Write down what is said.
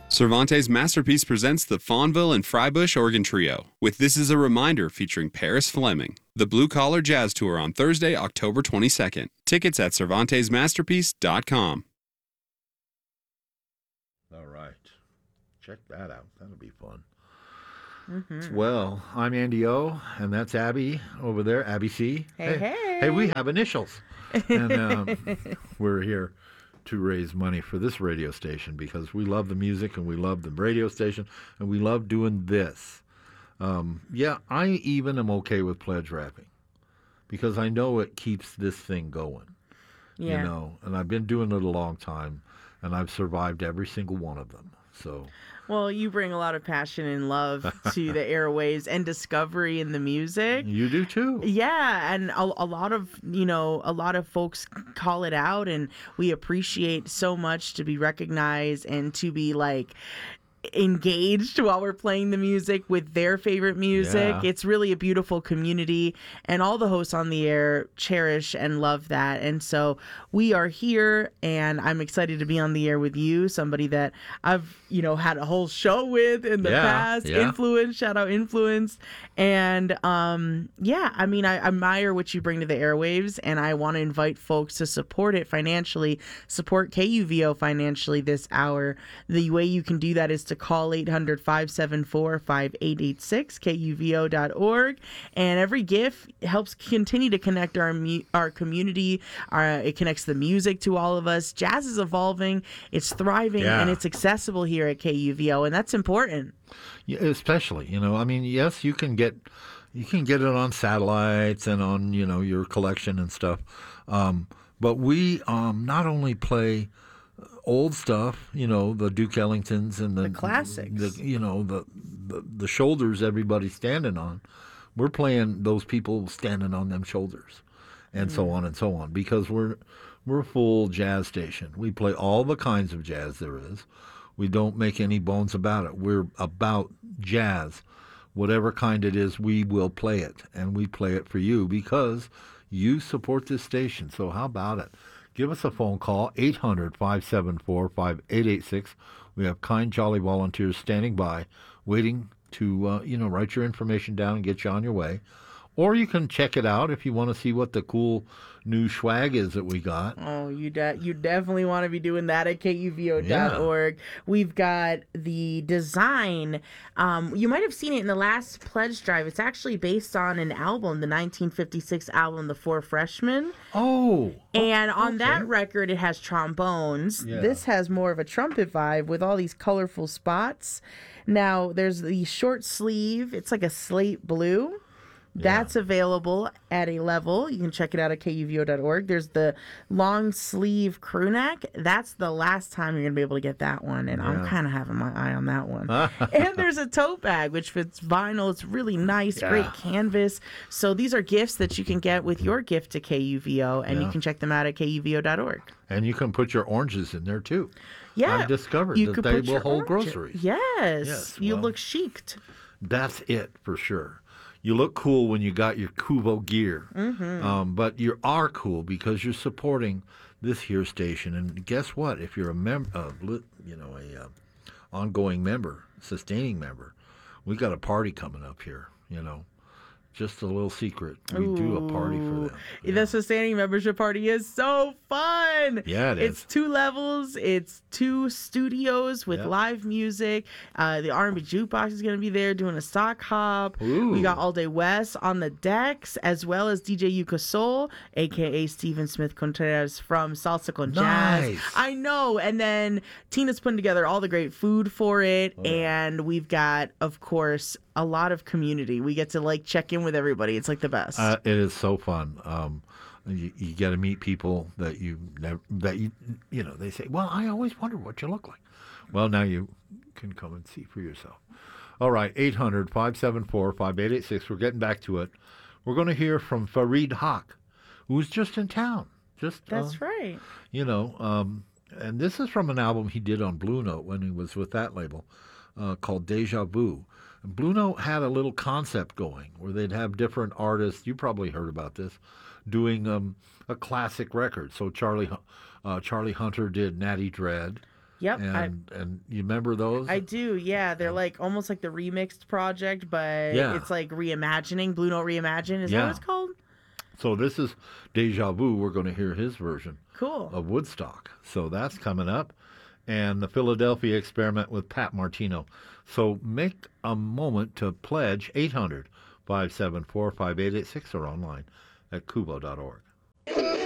Cervantes Masterpiece presents the Fawnville and Frybush Organ Trio with This Is a Reminder featuring Paris Fleming. The Blue Collar Jazz Tour on Thursday, October 22nd. Tickets at CervantesMasterpiece.com. All right. Check that out. That'll be fun. Mm-hmm. Well, I'm Andy O, and that's Abby over there, Abby C. Hey. Hey, we have initials. And we're here to raise money for this radio station because we love the music and we love the radio station and we love doing this. I even am okay with pledge rapping because I know it keeps this thing going. Yeah. You know, and I've been doing it a long time and I've survived every single one of them. So, well, you bring a lot of passion and love to the airwaves and discovery in the music. You do too. Yeah, and a lot of folks call it out, and we appreciate so much to be recognized and to be engaged while we're playing the music with their favorite music. Yeah. It's really a beautiful community, and all the hosts on the air cherish and love that. And so we are here, and I'm excited to be on the air with you, somebody that I've had a whole show with in the past. Influence, shout out Influence. And I admire what you bring to the airwaves, and I want to invite folks to support it financially, support KUVO financially this hour. The way you can do that is to call 800-574-5886, KUVO.org. And every gift helps continue to connect our community. It connects the music to all of us. Jazz is evolving, it's thriving, and it's accessible here at KUVO, and that's important. Yeah, especially, yes, you can get it on satellites and on, your collection and stuff. But we not only play old stuff, the Duke Ellingtons and the classics, the shoulders everybody's standing on. We're playing those people standing on them shoulders, and so on and so on, because we're a full jazz station. We play all the kinds of jazz there is. We don't make any bones about it. We're about jazz. Whatever kind it is, we will play it, and we play it for you because you support this station. So how about it? Give us a phone call, 800-574-5886. We have kind, jolly volunteers standing by, waiting to, write your information down and get you on your way. Or you can check it out if you want to see what the cool new swag is that we got. Oh, you definitely want to be doing that at KUVO.org. Yeah. We've got the design. You might have seen it in the last pledge drive. It's actually based on an album, the 1956 album, The Four Freshmen. Oh. And on that record, it has trombones. Yeah. This has more of a trumpet vibe with all these colorful spots. Now, there's the short sleeve. It's like a slate blue. That's available at a level. You can check it out at KUVO.org. There's the long sleeve crew neck. That's the last time you're going to be able to get that one, and I'm kind of having my eye on that one. And there's a tote bag, which fits vinyl. It's really nice, great canvas. So these are gifts that you can get with your gift to KUVO, and you can check them out at KUVO.org. And you can put your oranges in there, too. Yeah. I've discovered that they will hold groceries. Yes. You look chic. That's it, for sure. You look cool when you got your KUVO gear, but you are cool because you're supporting this here station. And guess what? If you're a member, ongoing member, sustaining member, we got a party coming up here. Just a little secret. We do a party for them. The sustaining membership party is so fun. Yeah, it is. It's 2 levels. It's 2 studios with live music. The R&B Jukebox is going to be there doing a sock hop. Ooh. We got All Day West on the decks, as well as DJ Yuka Soul, a.k.a. Steven Smith Contreras from Salsa Con Jazz. Nice. I know. And then Tina's putting together all the great food for it. And we've got, of course, a lot of community. We get to check in with everybody. It's the best. It is so fun. You get to meet people that you never, they say, well, I always wondered what you look like. Well, now you can come and see for yourself. All right, 800-574-5886. We're getting back to it. We're going to hear from Fareed Haque, who's just in town. That's right. And this is from an album he did on Blue Note when he was with that label called Deja Vu. Blue Note had a little concept going where they'd have different artists, you probably heard about this, doing a classic record. So Charlie Hunter did Natty Dread. Yep. And you remember those? I do, yeah. They're like almost like the remixed project, but it's like reimagining, Blue Note Reimagine. Is that what it's called? So this is Deja Vu. We're going to hear his version of Woodstock. So that's coming up. And the Philadelphia Experiment with Pat Martino. So make a moment to pledge 800-574-5886 or online at kubo.org.